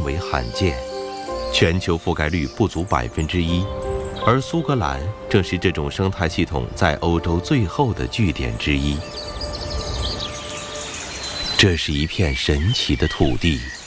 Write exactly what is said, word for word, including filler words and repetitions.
为罕见，全球覆盖率不足百分之一，而苏格兰正是这种生态系统在欧洲最后的据点之一。这是一片神奇的土地。